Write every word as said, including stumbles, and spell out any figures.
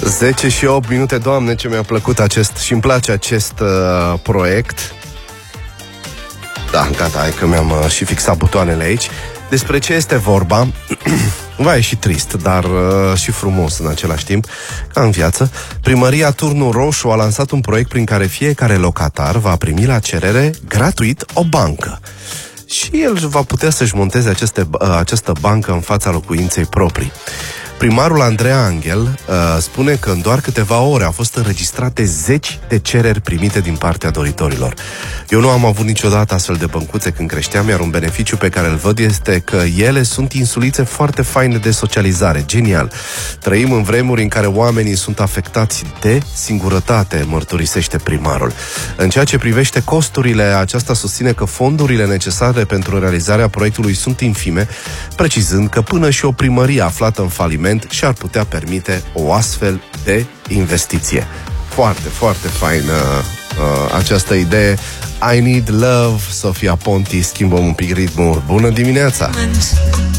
zece și opt minute, Doamne, ce mi-a plăcut acest și îmi place acest uh, proiect. Da, gata, hai că mi-am uh, și fixat butoanele aici. Despre ce este vorba? Va, e și trist, dar uh, și frumos în același timp, ca în viață. Primăria Turnul Roșu a lansat un proiect prin care fiecare locatar va primi la cerere gratuit o bancă. Și el va putea să-și monteze aceste, uh, această bancă în fața locuinței proprii. Primarul Andreea Angel uh, spune că în doar câteva ore au fost înregistrate zeci de cereri primite din partea doritorilor. Eu nu am avut niciodată astfel de băncuțe când creșteam, iar un beneficiu pe care îl văd este că ele sunt insulițe foarte faine de socializare. Genial! Trăim în vremuri în care oamenii sunt afectați de singurătate, mărturisește primarul. În ceea ce privește costurile, aceasta susține că fondurile necesare pentru realizarea proiectului sunt infime, precizând că până și o primărie aflată în faliment și-ar putea permite o astfel de investiție. Foarte, foarte faină uh, această idee. I Need Love, Sofia Ponti. Schimbăm un pic ritmul. Bună dimineața!